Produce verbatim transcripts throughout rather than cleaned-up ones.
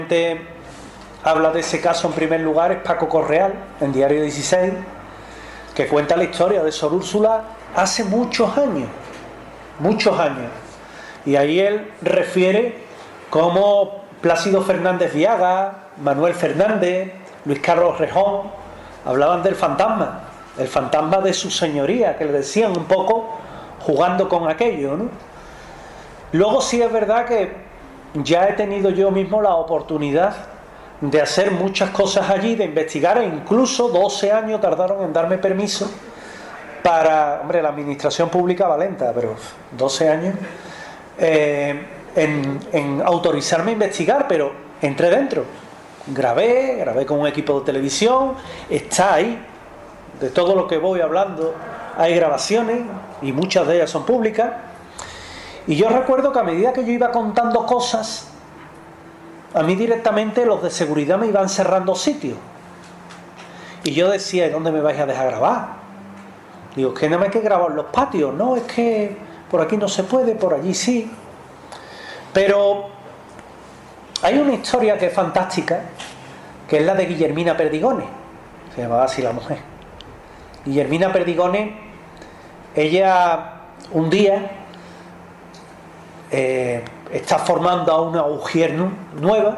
Habla de ese caso en primer lugar es Paco Correal, en Diario dieciséis, que cuenta la historia de Sor Úrsula hace muchos años, muchos años. Y ahí él refiere cómo Plácido Fernández Viaga, Manuel Fernández, Luis Carlos Rejón, hablaban del fantasma, el fantasma de su señoría, que le decían un poco jugando con aquello, ¿no? Luego sí es verdad que ya he tenido yo mismo la oportunidad de hacer muchas cosas allí, de investigar, e incluso doce años tardaron en darme permiso para, hombre, la administración pública va lenta, pero doce años, eh, en, en autorizarme a investigar, pero entré dentro, grabé, grabé con un equipo de televisión, está ahí, de todo lo que voy hablando hay grabaciones y muchas de ellas son públicas. Y yo recuerdo que a medida que yo iba contando cosas, a mí directamente los de seguridad me iban cerrando sitios. Y yo decía, ¿y dónde me vais a dejar grabar? Digo, es que no me hay que grabar en los patios. No, es que por aquí no se puede, por allí sí. Pero hay una historia que es fantástica, que es la de Guillermina Perdigone. Se llamaba así la mujer. Guillermina Perdigone, ella un día eh, está formando a una ujier nueva.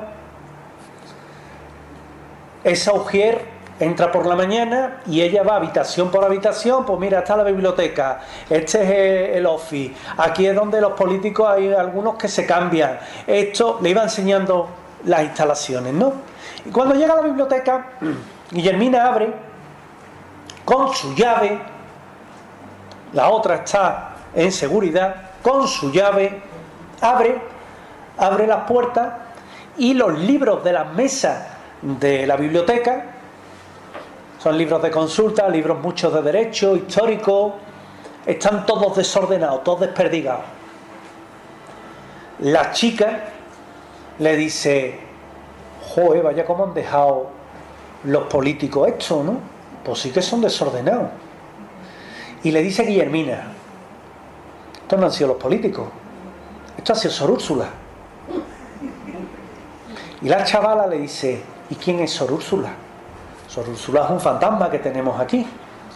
Esa ujier entra por la mañana y ella va habitación por habitación. Pues mira, está la biblioteca, este es el office, aquí es donde los políticos hay algunos que se cambian. Esto le iba enseñando las instalaciones, ¿no? Y cuando llega a la biblioteca, Guillermina abre con su llave, la otra está en seguridad, con su llave abre abre las puertas y los libros de las mesas de la biblioteca, son libros de consulta, libros muchos de derecho, históricos, están todos desordenados, todos desperdigados. La chica le dice, joder, vaya cómo han dejado los políticos esto, ¿no? Pues sí que son desordenados. Y le dice Guillermina, estos no han sido los políticos, esto ha sido Sor Úrsula. Y la chavala le dice, ¿y quién es Sor Úrsula? Sor Úrsula es un fantasma que tenemos aquí.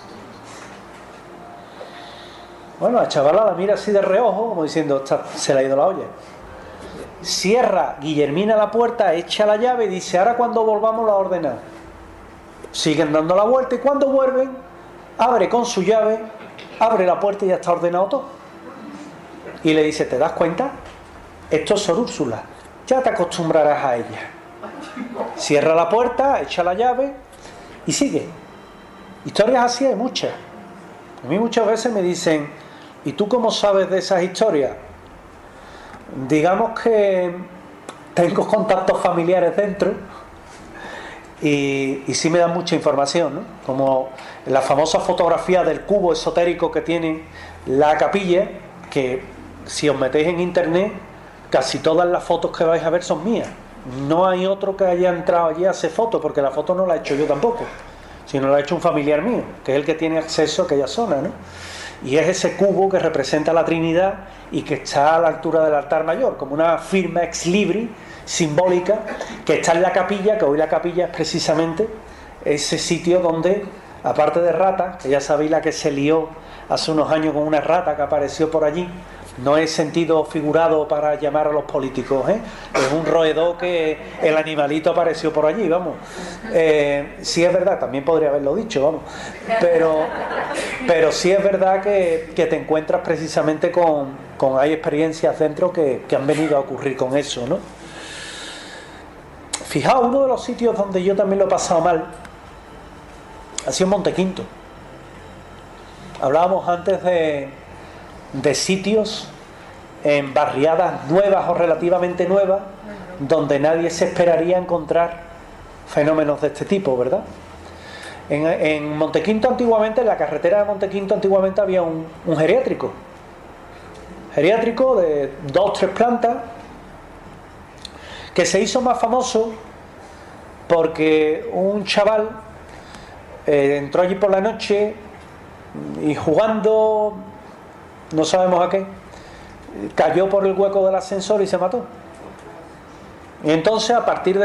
Bueno, la chavala la mira así de reojo, como diciendo, se le ha ido la olla. Cierra Guillermina la puerta, echa la llave y dice, ahora cuando volvamos la ordenamos. Siguen dando la vuelta y cuando vuelven, abre con su llave, abre la puerta y ya está ordenado todo. Y le dice, ¿te das cuenta? Esto es Sor Úrsula, ya te acostumbrarás a ella. Cierra la puerta, echa la llave y sigue. Historias así hay muchas. A mí muchas veces me dicen, ¿y tú cómo sabes de esas historias? Digamos que tengo contactos familiares dentro y, y sí me dan mucha información, ¿no? Como la famosa fotografía del cubo esotérico que tiene la capilla, que si os metéis en internet, casi todas las fotos que vais a ver son mías. No hay otro que haya entrado allí a hacer fotos, porque la foto no la he hecho yo tampoco, sino la ha hecho un familiar mío, que es el que tiene acceso a aquella zona, ¿no? Y es ese cubo que representa la Trinidad y que está a la altura del altar mayor, como una firma ex libris simbólica que está en la capilla, que hoy la capilla es precisamente ese sitio donde, aparte de ratas, que ya sabéis la que se lió hace unos años con una rata que apareció por allí, no es sentido figurado para llamar a los políticos, ¿eh? Es un roedor que el animalito apareció por allí, vamos. Eh, sí es verdad, también podría haberlo dicho, vamos. Pero, pero sí es verdad que, que te encuentras precisamente con, con hay experiencias dentro que, que han venido a ocurrir con eso, ¿no? Fijaos, uno de los sitios donde yo también lo he pasado mal ha sido en Montequinto. Hablábamos antes de... de sitios en barriadas nuevas o relativamente nuevas donde nadie se esperaría encontrar fenómenos de este tipo, ¿verdad? En, en Montequinto antiguamente, en la carretera de Montequinto antiguamente había un, un geriátrico geriátrico de dos o tres plantas que se hizo más famoso porque un chaval eh, entró allí por la noche y jugando, no sabemos a qué, cayó por el hueco del ascensor y se mató. Y entonces, a partir de